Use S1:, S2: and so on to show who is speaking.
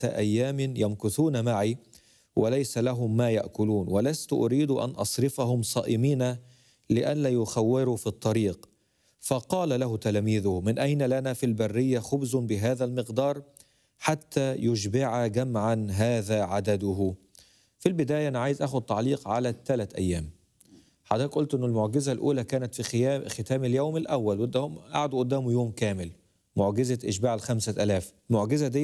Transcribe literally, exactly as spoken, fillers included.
S1: أيام يمكثون معي وليس لهم ما يأكلون، ولست أريد أن أصرفهم صائمين لئلا يخوروا في الطريق. فقال له تلاميذه: من أين لنا في البرية خبز بهذا المقدار حتى يشبع جمعا هذا عدده؟ في البداية أنا عايز أخذ تعليق على الثلاث أيام. حضرتك قلت أن المعجزة الأولى كانت في ختام اليوم الأول، قعدوا قدامه يوم كامل، معجزة إشباع الخمسة ألاف. المعجزة دي